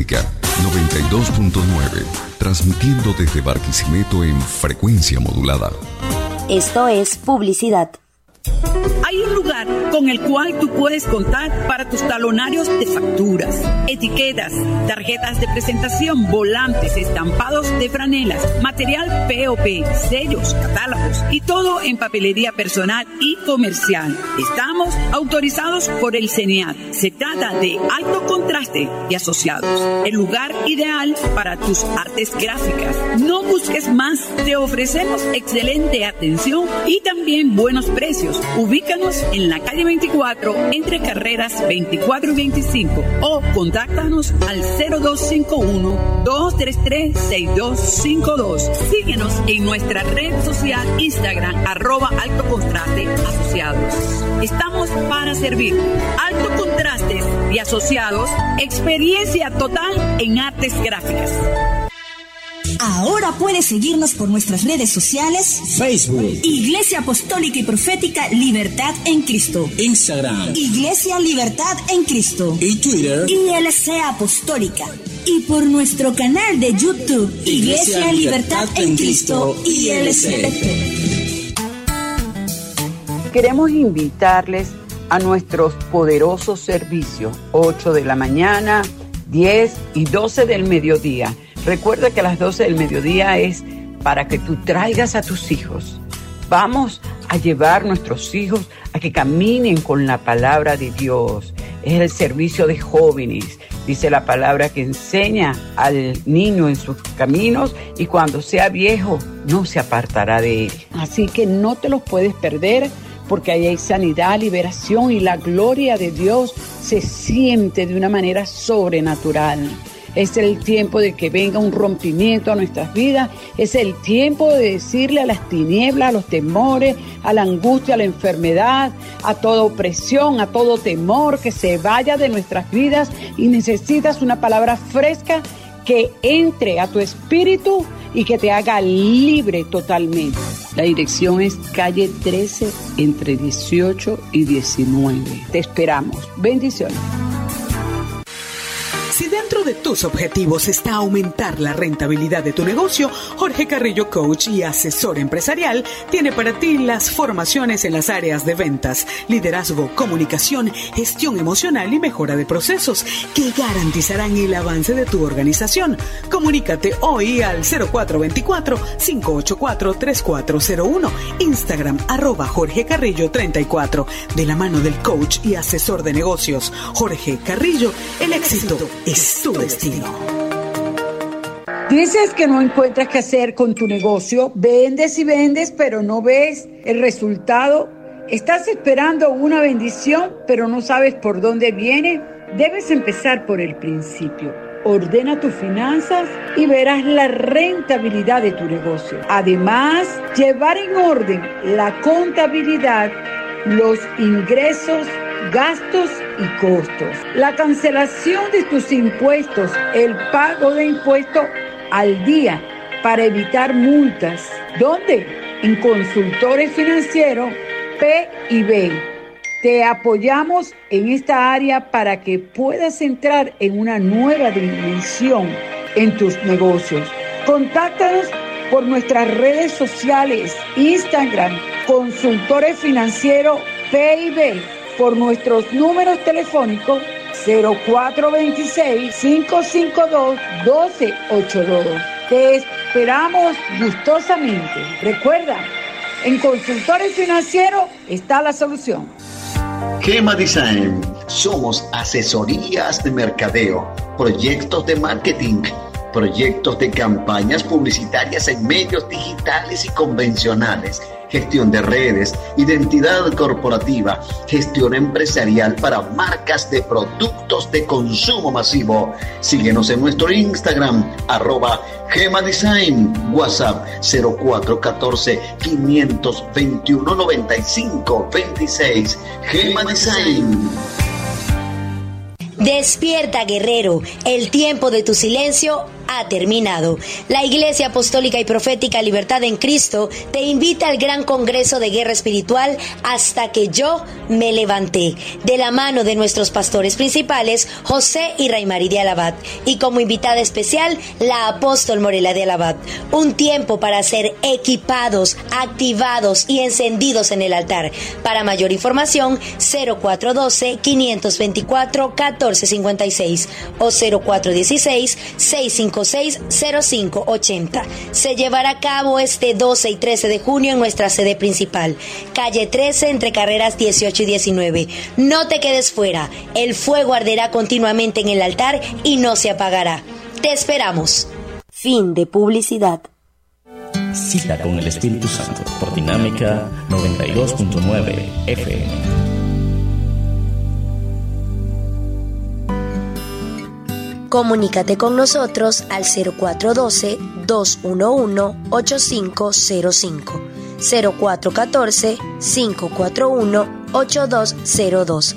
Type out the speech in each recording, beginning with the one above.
Mega 92.9, transmitiendo desde Barquisimeto en frecuencia modulada. Esto es publicidad. Hay un lugar con el cual tú puedes contar para tus talonarios de facturas, etiquetas, tarjetas de presentación, volantes, estampados de franelas, material POP, sellos, catálogos y todo en papelería personal y comercial. Estamos autorizados por el CENIAT. Se trata de Alto Contraste y Asociados, el lugar ideal para tus artes gráficas. No busques más, te ofrecemos excelente atención y también buenos precios. Ubícanos en la calle 24, entre carreras 24 y 25, o contáctanos al 0251-233-6252. Síguenos en nuestra red social Instagram, @Alto Contraste Asociados. Estamos para servir. Alto Contrastes y Asociados, experiencia total en artes gráficas. Ahora puedes seguirnos por nuestras redes sociales: Facebook, Iglesia Apostólica y Profética Libertad en Cristo; Instagram, Iglesia Libertad en Cristo; y Twitter, ILC Apostólica; y por nuestro canal de YouTube, Iglesia Libertad en Cristo, ILC. Queremos invitarles a nuestros poderosos servicios, 8 de la mañana, 10 y 12 del mediodía. Recuerda que a las 12 del mediodía es para que tú traigas a tus hijos. Vamos a llevar nuestros hijos a que caminen con la palabra de Dios. Es el servicio de jóvenes. Dice la palabra que enseña al niño en sus caminos y cuando sea viejo no se apartará de él. Así que no te los puedes perder, porque ahí hay sanidad, liberación y la gloria de Dios se siente de una manera sobrenatural. Es el tiempo de que venga un rompimiento a nuestras vidas. Es el tiempo de decirle a las tinieblas, a los temores, a la angustia, a la enfermedad, a toda opresión, a todo temor, que se vaya de nuestras vidas. Y necesitas una palabra fresca que entre a tu espíritu y que te haga libre totalmente. La dirección es calle 13, entre 18 y 19. Te esperamos. Bendiciones. Si dentro de tus objetivos está aumentar la rentabilidad de tu negocio, Jorge Carrillo, coach y asesor empresarial, tiene para ti las formaciones en las áreas de ventas, liderazgo, comunicación, gestión emocional y mejora de procesos que garantizarán el avance de tu organización. Comunícate hoy al 0424-584-3401, Instagram @Jorge Carrillo 34, de la mano del coach y asesor de negocios Jorge Carrillo. El éxito es tu destino. Dices que no encuentras qué hacer con tu negocio, vendes y vendes, pero no ves el resultado. ¿Estás esperando una bendición, pero no sabes por dónde viene? Debes empezar por el principio. Ordena tus finanzas y verás la rentabilidad de tu negocio. Además, llevar en orden la contabilidad, los ingresos, gastos y costos, la cancelación de tus impuestos, el pago de impuestos al día para evitar multas. ¿Dónde? En Consultores Financieros P&B. Te apoyamos en esta área para que puedas entrar en una nueva dimensión en tus negocios. Contáctanos por nuestras redes sociales, Instagram, Consultores Financieros P&B, por nuestros números telefónicos 0426-552-1282. Te esperamos gustosamente. Recuerda, en Consultores Financieros está la solución. Gema Design. Somos asesorías de mercadeo, proyectos de marketing, proyectos de campañas publicitarias en medios digitales y convencionales, gestión de redes, identidad corporativa, gestión empresarial para marcas de productos de consumo masivo. Síguenos en nuestro Instagram, @GemaDesign, WhatsApp 0414-521-9526. Gema Design. Despierta, guerrero, el tiempo de tu silencio ha terminado. La Iglesia Apostólica y Profética Libertad en Cristo te invita al gran Congreso de Guerra Espiritual Hasta que yo me levanté, de la mano de nuestros pastores principales, José y Raimari de Alabat, y como invitada especial, la Apóstol Morela de Alabat. Un tiempo para ser equipados, activados y encendidos en el altar. Para mayor información, 0412-524-1456 o 0416-656-0580. Se llevará a cabo este 12 y 13 de junio en nuestra sede principal, calle 13 entre carreras 18 y 19. No te quedes fuera, el fuego arderá continuamente en el altar y no se apagará. Te esperamos. Fin de publicidad. Cita con el Espíritu Santo por Dinámica 92.9 FM. Comunícate con nosotros al 0412-211-8505, 0414-541-8202,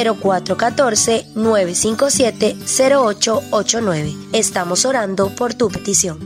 0414-957-0889. Estamos orando por tu petición.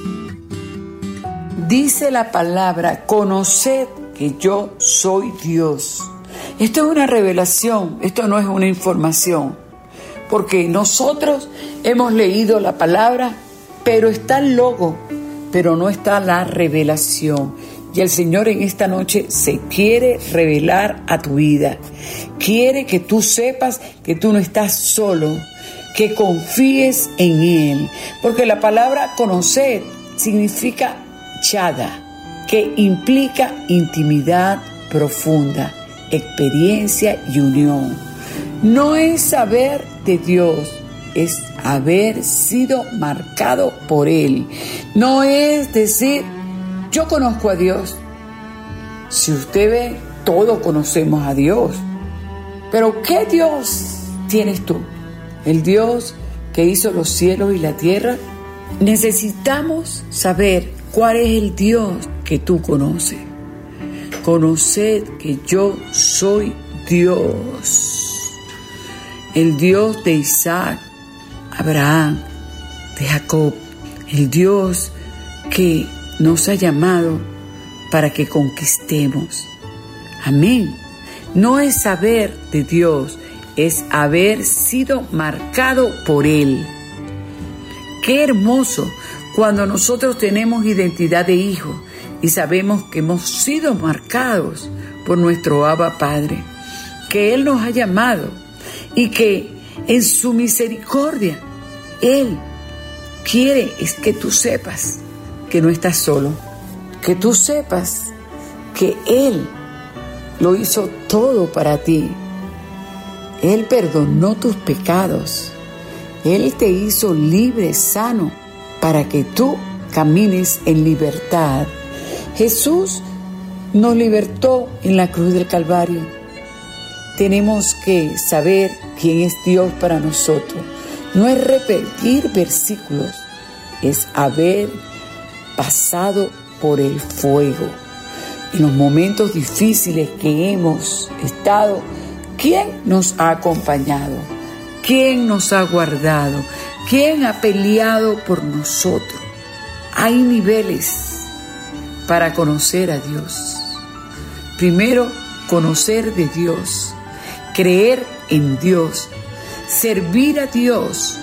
Dice la palabra: conoced que yo soy Dios. Esto es una revelación, esto no es una información. Porque nosotros hemos leído la palabra, pero está el logo, pero no está la revelación. Y el Señor en esta noche se quiere revelar a tu vida. Quiere que tú sepas que tú no estás solo, que confíes en Él. Porque la palabra conocer significa chada, que implica intimidad profunda, experiencia y unión. No es saber de Dios, es haber sido marcado por Él. No es decir, yo conozco a Dios. Si usted ve, todos conocemos a Dios. Pero ¿qué Dios tienes tú? ¿El Dios que hizo los cielos y la tierra? Necesitamos saber cuál es el Dios que tú conoces. Conoced que yo soy Dios. El Dios de Isaac, Abraham, de Jacob. El Dios que nos ha llamado para que conquistemos. Amén. No es saber de Dios, es haber sido marcado por Él. Qué hermoso cuando nosotros tenemos identidad de hijo y sabemos que hemos sido marcados por nuestro Abba Padre, que Él nos ha llamado. Y que en su misericordia, Él quiere es que tú sepas que no estás solo. Que tú sepas que Él lo hizo todo para ti. Él perdonó tus pecados. Él te hizo libre, sano, para que tú camines en libertad. Jesús nos libertó en la cruz del Calvario. Tenemos que saber quién es Dios para nosotros. No es repetir versículos, es haber pasado por el fuego. En los momentos difíciles que hemos estado, ¿quién nos ha acompañado? ¿Quién nos ha guardado? ¿Quién ha peleado por nosotros? Hay niveles para conocer a Dios. Primero, conocer de Dios. Creer en Dios, servir a Dios,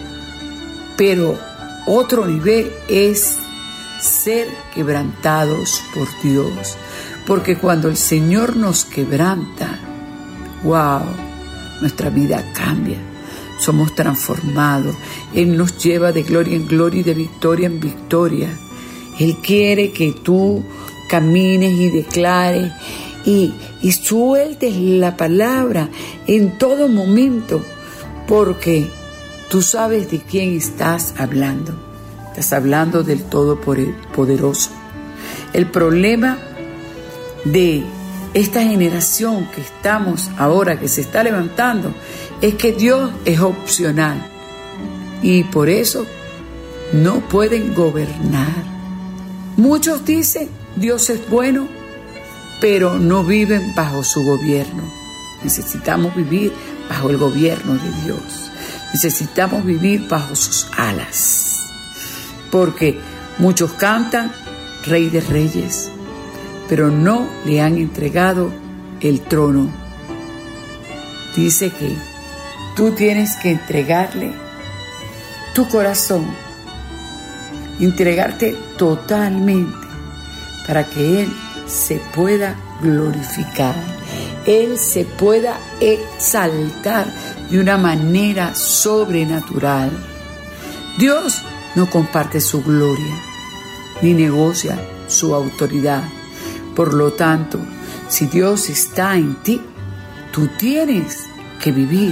pero otro nivel es ser quebrantados por Dios, porque cuando el Señor nos quebranta, wow, nuestra vida cambia, somos transformados. Él nos lleva de gloria en gloria y de victoria en victoria. Él quiere que tú camines y declares y sueltes la palabra en todo momento, porque tú sabes de quién estás hablando. Estás hablando del Todopoderoso. El problema de esta generación que estamos ahora, que se está levantando, es que Dios es opcional y por eso no pueden gobernar. Muchos dicen, Dios es bueno, pero no viven bajo su gobierno. Necesitamos vivir bajo el gobierno de Dios. necesitamos vivir bajo sus alas. Porque muchos cantan Rey de Reyes, pero no le han entregado el trono. Dice que tú tienes que entregarle tu corazón, entregarte totalmente para que Él se pueda glorificar, Él se pueda exaltar de una manera sobrenatural. Dios no comparte su gloria ni negocia su autoridad. Por lo tanto, si Dios está en ti, tú tienes que vivir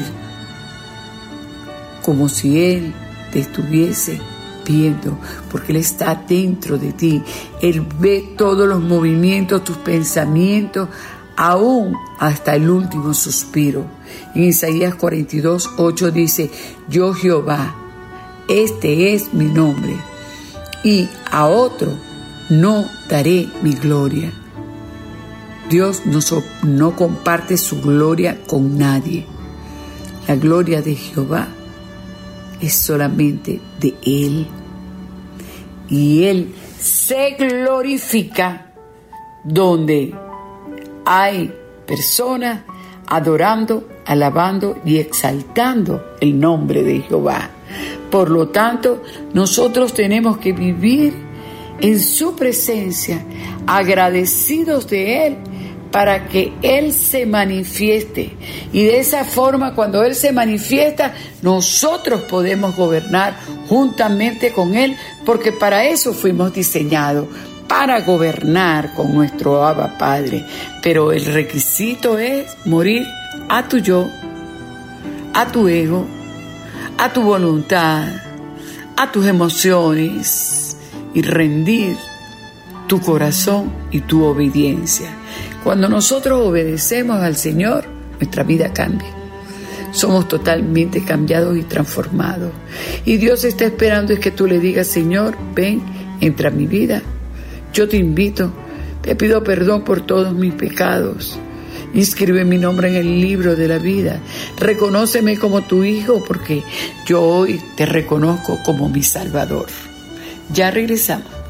como si Él te estuviese viendo, porque Él está dentro de ti. Él ve todos los movimientos, tus pensamientos, aún hasta el último suspiro. En Isaías 42:8 dice: yo Jehová, este es mi nombre, y a otro no daré mi gloria. Dios no comparte su gloria con nadie. La gloria de Jehová es solamente de Él. Y Él se glorifica donde hay personas adorando, alabando y exaltando el nombre de Jehová. Por lo tanto, nosotros tenemos que vivir en su presencia, agradecidos de Él, para que Él se manifieste. Y de esa forma, cuando Él se manifiesta, nosotros podemos gobernar juntamente con Él, porque para eso fuimos diseñados, para gobernar con nuestro Abba Padre. Pero el requisito es morir a tu yo, a tu ego, a tu voluntad, a tus emociones, y rendir tu corazón y tu obediencia. Cuando nosotros obedecemos al Señor, nuestra vida cambia. Somos totalmente cambiados y transformados. Y Dios está esperando es que tú le digas: Señor, ven, entra a mi vida. Yo te invito, te pido perdón por todos mis pecados. Inscribe mi nombre en el libro de la vida. Reconóceme como tu hijo, porque yo hoy te reconozco como mi Salvador. Ya regresamos.